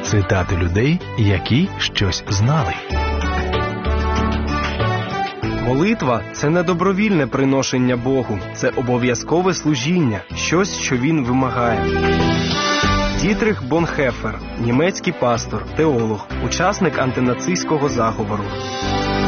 Цитати людей, які щось знали. Молитва – це не добровільне приношення Богу, це обов'язкове служіння, щось, що Він вимагає. Дітрих Бонхоефер, німецький пастор, теолог, учасник антинацистського заговору.